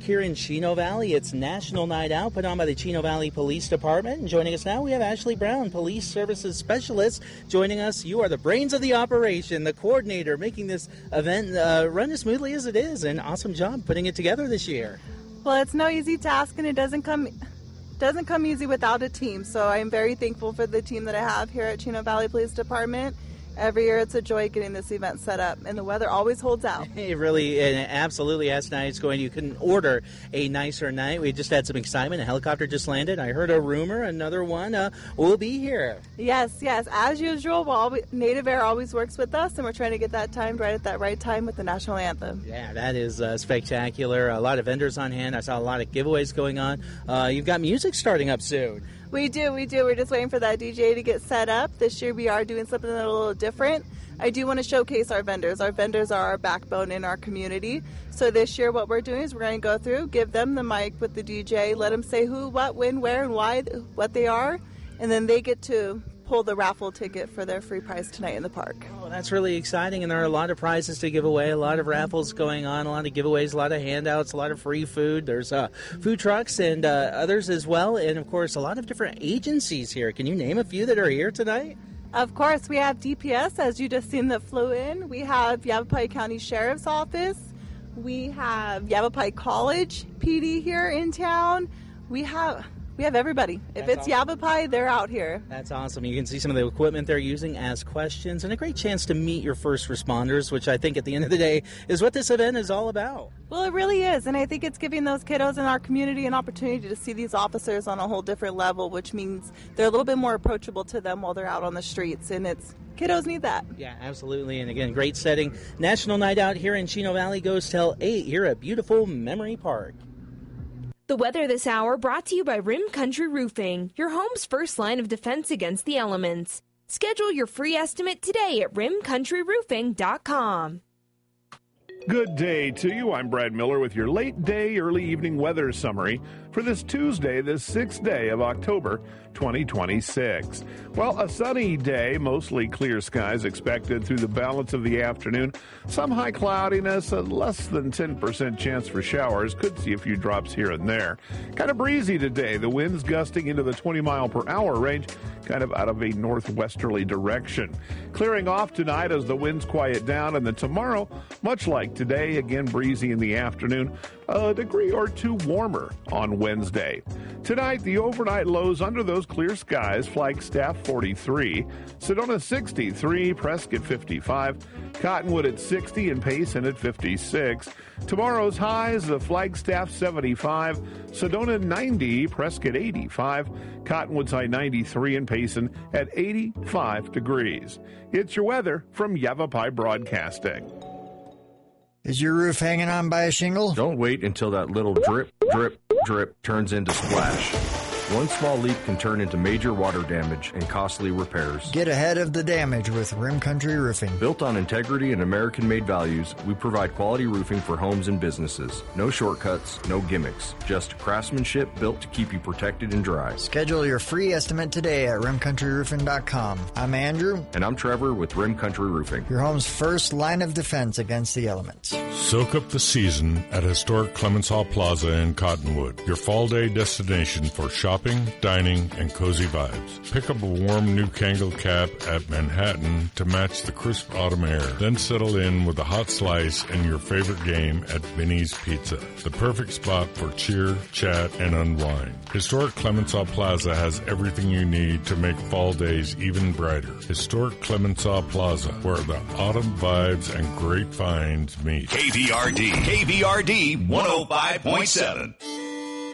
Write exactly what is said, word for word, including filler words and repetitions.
Park here in Chino Valley. It's National Night Out put on by the Chino Valley Police Department. And joining us now, we have Ashley Brown, Police Services Specialist, joining us. You are the brains of the operation, the coordinator, making this event uh, run as smoothly as it is. And awesome job putting it together this year. Well, it's no easy task, and it doesn't come doesn't come easy without a team. So I'm very thankful for the team that I have here at Chino Valley Police Department. Every year it's a joy getting this event set up, and the weather always holds out. It really, and absolutely, as tonight's going, you couldn't order a nicer night. We just had some excitement. A helicopter just landed. I heard a rumor, another one uh, will be here. Yes, yes. As usual, we'll always, Native Air always works with us, and we're trying to get that timed right at that right time with the national anthem. Yeah, that is uh, spectacular. A lot of vendors on hand. I saw a lot of giveaways going on. Uh, you've got music starting up soon. We do, we do. We're just waiting for that D J to get set up. This year we are doing something a little different. I do want to showcase our vendors. Our vendors are our backbone in our community. So this year what we're doing is we're going to go through, give them the mic with the D J, let them say who, what, when, where, and why, what they are, and then they get to pull the raffle ticket for their free prize tonight in the park. Oh, that's really exciting, and there are a lot of prizes to give away, a lot of raffles going on, a lot of giveaways, a lot of handouts, a lot of free food. There's uh, food trucks and uh, others as well, and of course a lot of different agencies here. Can you name a few that are here tonight? Of course, we have D P S, as you just seen, that flew in. We have Yavapai County Sheriff's Office. We have Yavapai College P D here in town. We have... We have everybody. If That's it's awesome. Yavapai, they're out here. That's awesome. You can see some of the equipment they're using, ask questions, and a great chance to meet your first responders, which I think at the end of the day is what this event is all about. Well, it really is, and I think it's giving those kiddos in our community an opportunity to see these officers on a whole different level, which means they're a little bit more approachable to them while they're out on the streets, and it's kiddos need that. Yeah, absolutely. And again, great setting. National Night Out here in Chino Valley goes till eight here at beautiful Memory Park. The weather this hour brought to you by Rim Country Roofing, your home's first line of defense against the elements. Schedule your free estimate today at rim country roofing dot com. Good day to you. I'm Brad Miller with your late day, early evening weather summary for this Tuesday, the sixth day of October, twenty twenty-six. Well, a sunny day, mostly clear skies expected through the balance of the afternoon. Some high cloudiness, a less than ten percent chance for showers. Could see a few drops here and there. Kind of breezy today. The winds gusting into the twenty mile per hour range, kind of out of a northwesterly direction. Clearing off tonight as the winds quiet down, and then tomorrow, much like today, again breezy in the afternoon, a degree or two warmer on Wednesday. Tonight, the overnight lows under those clear skies: Flagstaff forty-three, Sedona sixty-three, Prescott fifty-five, Cottonwood at sixty, and Payson at fifty-six. Tomorrow's highs: the Flagstaff seventy-five, Sedona ninety, Prescott eighty-five, Cottonwood's high ninety-three, and Payson at eighty-five degrees. It's your weather from Yavapai Broadcasting. Is your roof hanging on by a shingle? Don't wait until that little drip, drip, drip turns into splash. One small leak can turn into major water damage and costly repairs. Get ahead of the damage with Rim Country Roofing. Built on integrity and American-made values, we provide quality roofing for homes and businesses. No shortcuts, no gimmicks, just craftsmanship built to keep you protected and dry. Schedule your free estimate today at rim country roofing dot com. I'm Andrew. And I'm Trevor with Rim Country Roofing. Your home's first line of defense against the elements. Soak up the season at historic Clements Hall Plaza in Cottonwood, your fall day destination for shopping, dining, and cozy vibes. Pick up a warm new Kangol cap at Manhattan to match the crisp autumn air. Then settle in with a hot slice and your favorite game at Vinny's Pizza. The perfect spot for cheer, chat, and unwind. Historic Clements Hall Plaza has everything you need to make fall days even brighter. Historic Clements Hall Plaza, where the autumn vibes and great finds meet. K V R D, K V R D one oh five point seven.